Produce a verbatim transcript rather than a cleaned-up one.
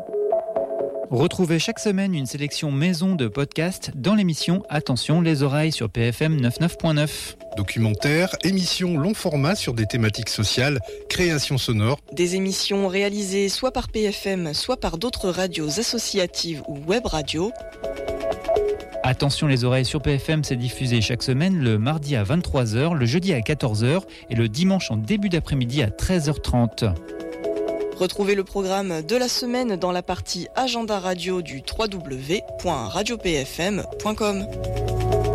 Retrouvez chaque semaine une sélection maison de podcasts dans l'émission Attention les oreilles sur P F M quatre-vingt-neuf point neuf. Documentaires, émissions long format sur des thématiques sociales, créations sonores. Des émissions réalisées soit par P F M, soit par d'autres radios associatives ou web radios. Attention les oreilles sur P F M, c'est diffusé chaque semaine le mardi à vingt-trois heures, le jeudi à quatorze heures et le dimanche en début d'après-midi à treize heures trente. Retrouvez le programme de la semaine dans la partie agenda radio du w w w point radio p f m point com.